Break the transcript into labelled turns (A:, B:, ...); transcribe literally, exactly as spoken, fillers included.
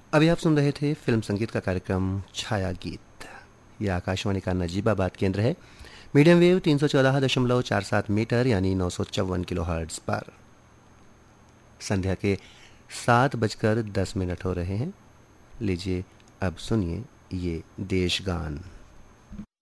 A: अभी आप सुन रहे थे फिल्म संगीत का कार्यक्रम छाया गीत। यह आकाशवाणी का नजीबाबाद केंद्र है। मीडियम वेव तीन सौ चौदह दशमलव चार सात मीटर यानी नौ सौ चौवन किलो हर्ट्ज पर संध्या के सात बजकर दस मिनट हो रहे हैं। लीजिए अब सुनिए ये देशगान।